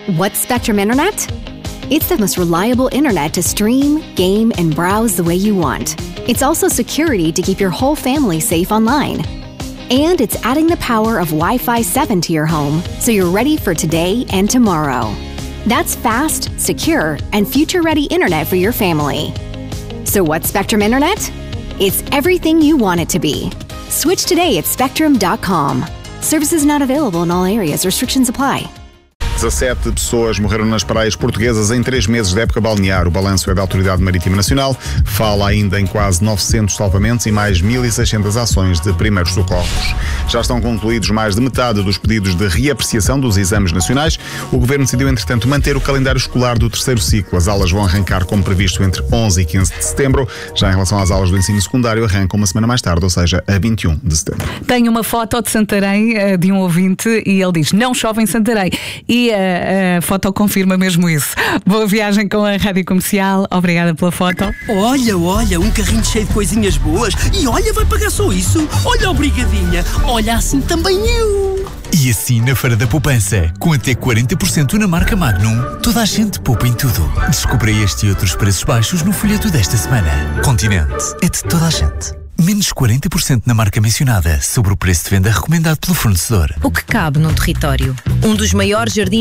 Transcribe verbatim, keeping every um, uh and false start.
What's Spectrum Internet? It's the most reliable internet to stream, game, and browse the way you want. It's also security to keep your whole family safe online. And it's adding the power of Wi-Fi seven to your home, so you're ready for today and tomorrow. That's fast, secure, and future-ready internet for your family. So what's Spectrum Internet? It's everything you want it to be. Switch today at spectrum dot com. Services not available in all areas. Restrictions apply. dezassete pessoas morreram nas praias portuguesas em três meses de época balnear. O balanço é da Autoridade Marítima Nacional. Fala ainda em quase novecentos salvamentos e mais mil e seiscentas ações de primeiros socorros. Já estão concluídos mais de metade dos pedidos de reapreciação dos exames nacionais. O Governo decidiu, entretanto, manter o calendário escolar do terceiro ciclo. As aulas vão arrancar como previsto entre onze e quinze de setembro. Já em relação às aulas do ensino secundário, arrancam uma semana mais tarde, ou seja, a vinte e um de setembro. Tenho uma foto de Santarém de um ouvinte e ele diz: não chove em Santarém. E a, a foto confirma mesmo isso. Boa viagem com a Rádio Comercial. Obrigada pela foto. Olha, olha, um carrinho cheio de coisinhas boas. E olha, vai pagar só isso. Olha, obrigadinha. Olha, assim também eu. E assim na Feira da Poupança, com até quarenta por cento na marca Magnum, toda a gente poupa em tudo. Descubra este e outros preços baixos no folheto desta semana. Continente é de toda a gente. Menos quarenta por cento na marca mencionada sobre o preço de venda recomendado pelo fornecedor. O que cabe num território? Um dos maiores jardins